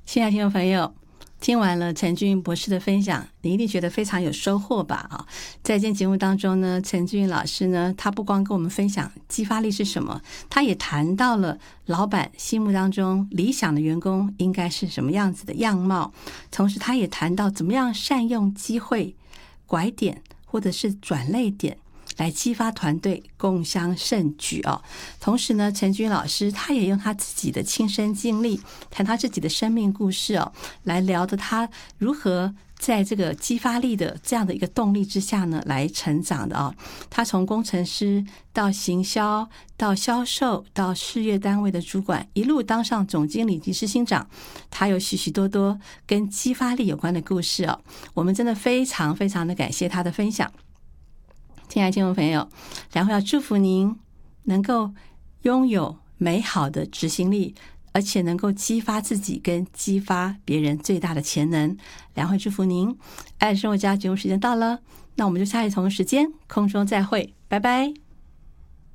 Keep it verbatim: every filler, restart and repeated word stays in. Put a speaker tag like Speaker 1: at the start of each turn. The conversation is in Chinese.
Speaker 1: 亲爱的听众朋友，听完了陈俊博士的分享，你一定觉得非常有收获吧？啊，在今天节目当中呢，陈俊老师呢，他不光跟我们分享激发力是什么，他也谈到了老板心目当中理想的员工应该是什么样子的样貌，同时他也谈到怎么样善用机会、拐点或者是转捩点来激发团队共襄盛举哦。同时呢，陈军老师他也用他自己的亲身经历，谈他自己的生命故事哦，来聊的他如何在这个激发力的这样的一个动力之下呢，来成长的哦。他从工程师到行销，到销售，到事业单位的主管，一路当上总经理及执行长，他有许许多多跟激发力有关的故事哦。我们真的非常非常的感谢他的分享。亲爱的听众朋友，然后要祝福您能够拥有美好的执行力，而且能够激发自己跟激发别人最大的潜能。然后祝福您，爱的生活家节目时间到了，那我们就下一同时间空中再会，拜拜。